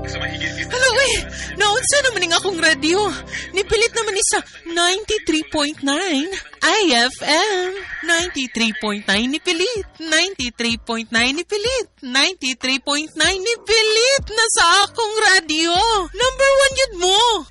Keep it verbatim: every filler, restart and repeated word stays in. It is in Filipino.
Hala, uy, naunsa naman nga akong radyo. Nipilit naman isa ninety-three point nine I F M. ninety-three point nine nipilit. ninety-three point nine nipilit. ninety-three point nine nipilit na sa akong radyo. Number one yun mo.